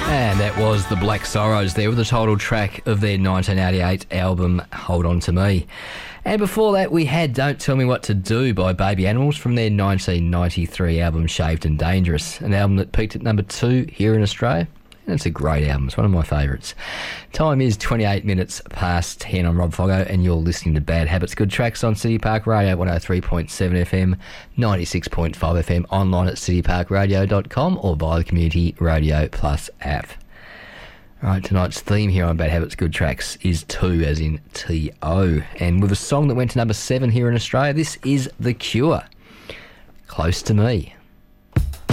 And that was the Black Sorrows there with the title track of their 1988 album, Hold On To Me. And before that, we had Don't Tell Me What To Do by Baby Animals from their 1993 album, Shaved and Dangerous, an album that peaked at number 2 here in Australia. And it's a great album. It's one of my favourites. Time is 28 minutes past 10. I'm Rob Foggo, and you're listening to Bad Habits, Good Tracks on City Park Radio, 103.7 FM, 96.5 FM, online at cityparkradio.com or via the Community Radio Plus app. All right, tonight's theme here on Bad Habits, Good Tracks is 2, as in T-O. And with a song that went to number 7 here in Australia, this is The Cure, Close to Me.